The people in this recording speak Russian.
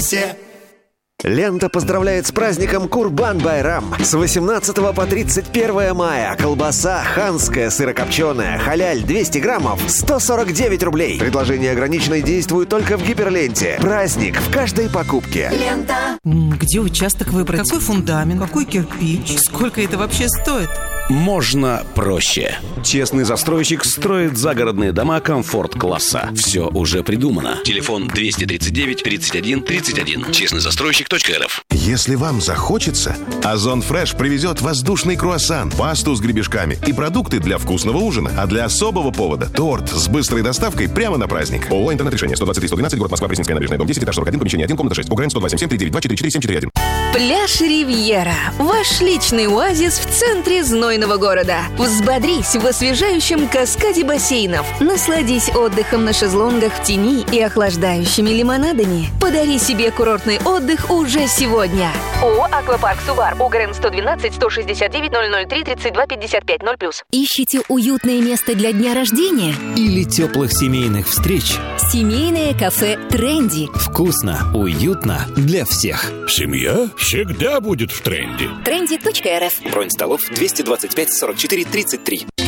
сервисе. Лента поздравляет с праздником Курбан-Байрам. С 18 по 31 мая колбаса ханская сырокопченая халяль 200 граммов 149 рублей. Предложение ограничено и действует только в Гиперленте. Праздник в каждой покупке. Лента. Где участок выбрать? Какой фундамент? Какой кирпич? Сколько это вообще стоит? Можно проще. Честный застройщик строит загородные дома комфорт-класса. Все уже придумано. Телефон 239 31 31. Честныйзастройщик.рф. Если вам захочется, Озон Фреш привезет воздушный круассан, пасту с гребешками и продукты для вкусного ужина. А для особого повода – торт с быстрой доставкой прямо на праздник. ООО «Интернет-решение», 123-112, город Москва, Пресненская набережная, дом 10, этаж 41, помещение 1, комната 6. УГРН 127 739 244 741. Пляж «Ривьера» – ваш личный оазис в центре знойного города. Взбодрись в освежающем каскаде бассейнов. Насладись отдыхом на шезлонгах в тени и охлаждающими лимонадами. Подари себе курортный отдых уже сегодня. ООО «Аквапарк Сувар», УГРН 112 169 003 32 55 0+. Ищите уютное место для дня рождения? Или теплых семейных встреч? Семейное кафе «Тренди». Вкусно, уютно для всех. Семья всегда будет в тренде. Trendy.rf. Бронь столов 225 44 33.